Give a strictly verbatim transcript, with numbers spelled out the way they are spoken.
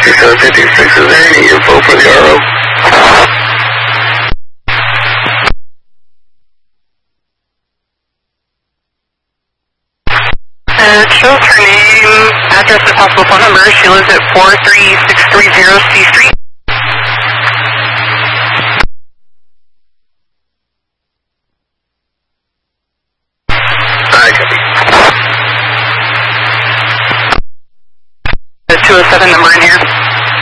seven fifty-six, is there any info for the R O? Uh, shows her name, address, and possible phone number. She lives at four three six three zero C Street. The two oh seven number in here.